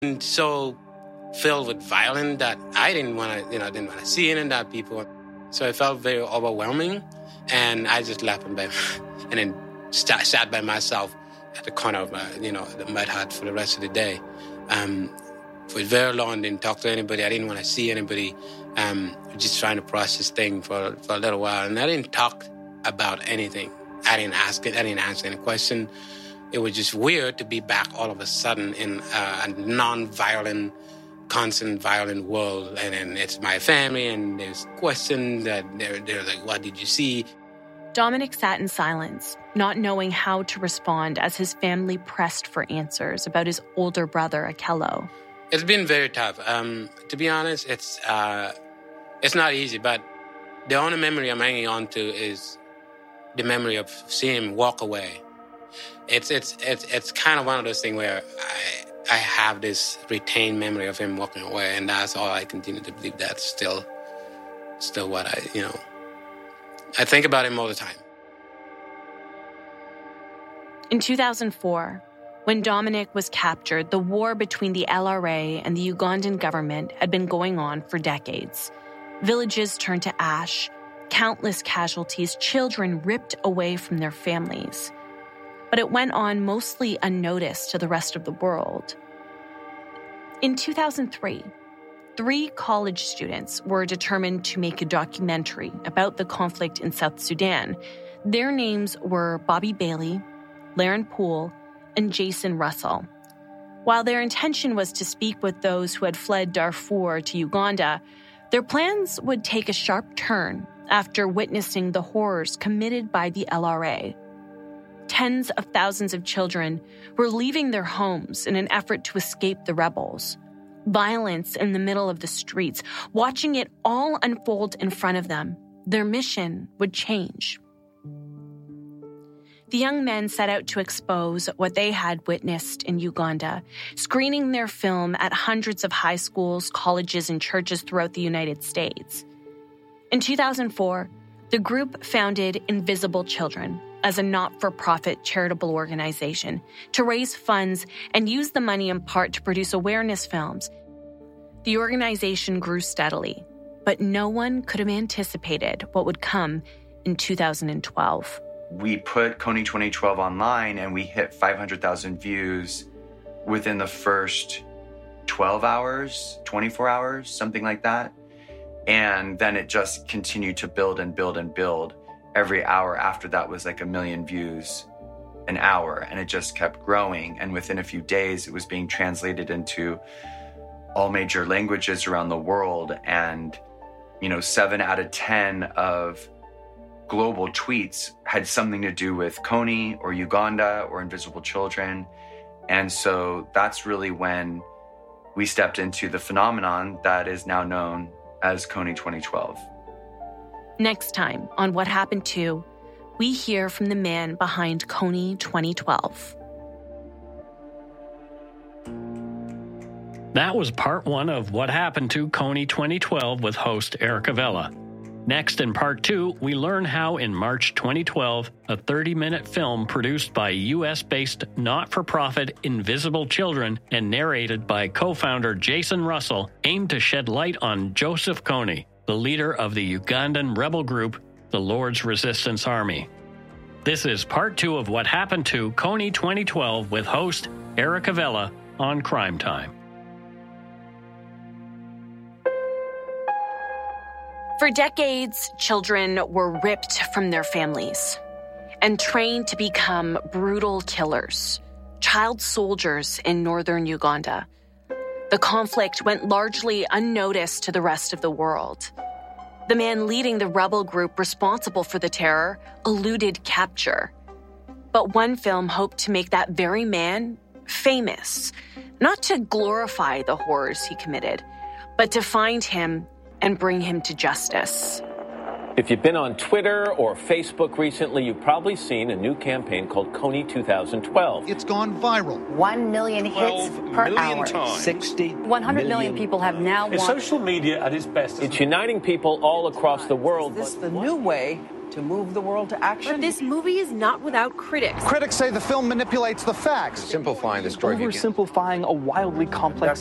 And so filled with violence that I didn't want to see any of that people. So it felt very overwhelming, and I just left and then sat by myself at the corner of the mud hut for the rest of the day. For very long, didn't talk to anybody. I didn't want to see anybody. Just trying to process things for a little while, and I didn't talk about anything. I didn't answer any question. It was just weird to be back all of a sudden in a non-violent, constant violent world, and it's my family, and there's questions that they're like, "What did you see?" Dominic sat in silence, not knowing how to respond as his family pressed for answers about his older brother, Akello. It's been very tough. To be honest, it's not easy, but the only memory I'm hanging on to is the memory of seeing him walk away. It's kind of one of those things where I have this retained memory of him walking away, and that's all I continue to believe. That's still what I think about him all the time. In 2004, when Dominic was captured, the war between the LRA and the Ugandan government had been going on for decades. Villages turned to ash, countless casualties, children ripped away from their families. But it went on mostly unnoticed to the rest of the world. In 2003, 3 college students were determined to make a documentary about the conflict in South Sudan. Their names were Bobby Bailey, Laren Poole, and Jason Russell. While their intention was to speak with those who had fled Darfur to Uganda, their plans would take a sharp turn after witnessing the horrors committed by the LRA. Tens of thousands of children were leaving their homes in an effort to escape the rebels. Violence in the middle of the streets, watching it all unfold in front of them. Their mission would change. The young men set out to expose what they had witnessed in Uganda, screening their film at hundreds of high schools, colleges, and churches throughout the United States. In 2004, the group founded Invisible Children as a not-for-profit charitable organization to raise funds and use the money in part to produce awareness films. The organization grew steadily, but no one could have anticipated what would come in 2012. We put Kony 2012 online and we hit 500,000 views within the first 12 hours, 24 hours, something like that. And then it just continued to build and build and build. Every hour after that was like 1 million views an hour, and it just kept growing. And within a few days, it was being translated into all major languages around the world. And, 7 out of 10 of global tweets had something to do with Kony or Uganda or Invisible Children. And so that's really when we stepped into the phenomenon that is now known as Kony 2012. Next time on What Happened To, we hear from the man behind Kony 2012. That was part 1 of What Happened To Kony 2012 with host Eric Avella. Next, in part 2, we learn how in March 2012, a 30-minute film produced by U.S.-based not-for-profit Invisible Children and narrated by co-founder Jason Russell aimed to shed light on Joseph Kony, the leader of the Ugandan rebel group, the Lord's Resistance Army. This is part 2 of What Happened To Kony 2012 with host Eric Avella on Crime Time. For decades, children were ripped from their families and trained to become brutal killers, child soldiers in northern Uganda. The conflict went largely unnoticed to the rest of the world. The man leading the rebel group responsible for the terror eluded capture. But one film hoped to make that very man famous, not to glorify the horrors he committed, but to find him and bring him to justice. If you've been on Twitter or Facebook recently, you've probably seen a new campaign called Kony 2012. It's gone viral. 1 million hits per hour. Times. 100 million people have now watched. Social media at its best. It's uniting people all across the world. Is this the new way to move the world to action. But this movie is not without critics. Critics say the film manipulates the facts. Simplifying the story. Oversimplifying a wildly complex